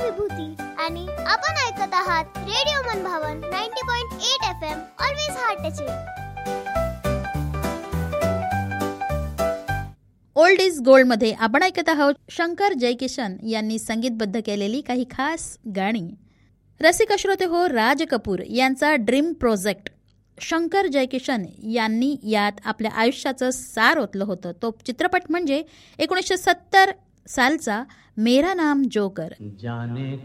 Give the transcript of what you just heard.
विभूती आणि आपण ऐकत आहात रेडिओ मनभावन 90.8 FM. Always heart touching. Old is gold मध्ये आपण ऐकत आहोत शंकर जयकिशन यांनी संगीतबद्ध केलेली काही खास गाणी. रसिक श्रोते हो, राज कपूर यांचा ड्रीम प्रोजेक्ट शंकर जयकिशन यांनी यात आपल्या आयुष्याचं सार ओतलं होतं. तो चित्रपट म्हणजे 1970 सालचा मेरा नाम जोकर.